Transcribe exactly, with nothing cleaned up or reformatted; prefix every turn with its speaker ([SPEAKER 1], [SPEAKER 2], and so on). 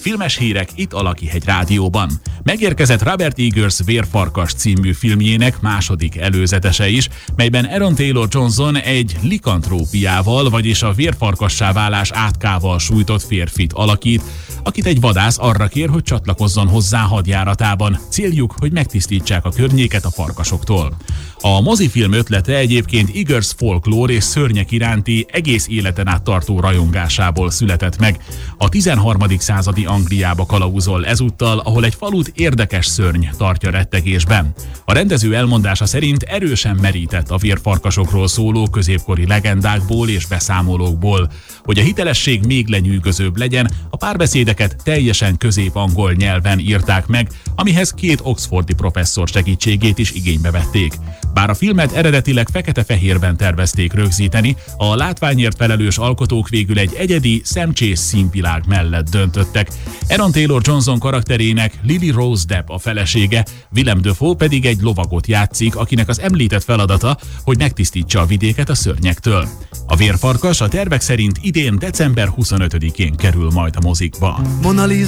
[SPEAKER 1] Filmes hírek itt a Lakihegy Rádióban. Megérkezett Robert Eggers Vérfarkas című filmjének második előzetese is, melyben Aaron Taylor Johnson egy likantrópiával, vagyis a vérfarkassá válás átkával sújtott férfit alakít, akit egy vadász arra kér, hogy csatlakozzon hozzá hadjáratában. Céljuk, hogy megtisztítsák a környéket a farkasoktól. A mozifilm ötlete egyébként Eggers folklór és szörnyek iránti egész életen át tartó rajongásából született meg. A tizenharmadik századi Angliába kalauzol ezúttal, ahol egy falut érdekes szörny tartja rettegésben. A rendező elmondása szerint erősen merített a vérfarkasokról szóló középkori legendákból és beszámolókból. Hogy a hitelesség még lenyűgözőbb legyen, a párbeszédeket teljesen közép-angol nyelven írták meg, amihez két oxfordi professzor segítségét is igénybe vették. Bár a filmet eredetileg fekete-fehérben tervezték rögzíteni, a látványért felelős alkotók végül egy egyedi, szemcsész színvilág mellett döntöttek. Aaron Taylor Johnson karakterének Lily Rose Depp a felesége, Willem Dafoe pedig egy lovagot játszik, akinek az említett feladata, hogy megtisztítsa a vidéket a szörnyektől. A Vérfarkas a tervek szerint idén december huszonötödikén kerül majd a mozikba.